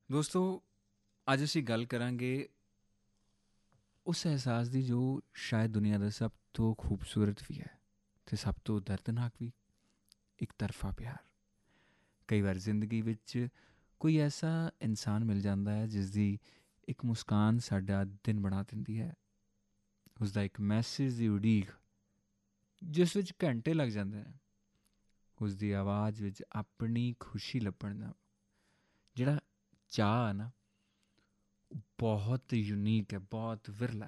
ਦੋਸਤੋ, ਅੱਜ ਅਸੀਂ ਗੱਲ ਕਰਾਂਗੇ ਉਸ ਅਹਿਸਾਸ ਦੀ ਜੋ ਸ਼ਾਇਦ ਦੁਨੀਆ ਦਾ ਸਭ ਤੋਂ ਖੂਬਸੂਰਤ ਵੀ ਹੈ ਅਤੇ ਸਭ ਤੋਂ ਦਰਦਨਾਕ ਵੀ। ਇੱਕ ਤਰਫਾ ਪਿਆਰ। ਕਈ ਵਾਰ ਜ਼ਿੰਦਗੀ ਵਿੱਚ ਕੋਈ ਐਸਾ ਇਨਸਾਨ ਮਿਲ ਜਾਂਦਾ ਹੈ ਜਿਸ ਦੀ ਇੱਕ ਮੁਸਕਾਨ ਸਾਡਾ ਦਿਨ ਬਣਾ ਦਿੰਦੀ ਹੈ। ਉਸਦਾ ਇੱਕ ਮੈਸੇਜ ਦੀ ਉਡੀਕ ਜਿਸ ਵਿੱਚ ਘੰਟੇ ਲੱਗ ਜਾਂਦੇ ਨੇ, ਉਸਦੀ ਆਵਾਜ਼ ਵਿੱਚ ਆਪਣੀ ਖੁਸ਼ੀ ਲੱਭਣ ਦਾ ਜਿਹੜਾ ਚਾਅ ਹੈ ਨਾ, ਬਹੁਤ ਯੂਨੀਕ ਹੈ, ਬਹੁਤ ਵਿਰਲਾ